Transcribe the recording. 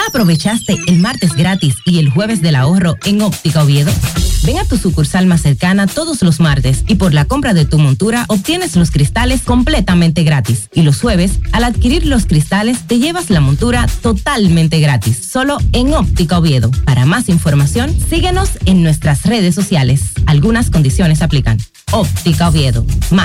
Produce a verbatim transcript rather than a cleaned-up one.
¿Aprovechaste el martes gratis y el jueves del ahorro en Óptica Oviedo? Ven a tu sucursal más cercana todos los martes y por la compra de tu montura obtienes los cristales completamente gratis. Y los jueves, al adquirir los cristales, te llevas la montura totalmente gratis, solo en Óptica Oviedo. Para más información, síguenos en nuestras redes sociales. Algunas condiciones aplican. Óptica Oviedo. Más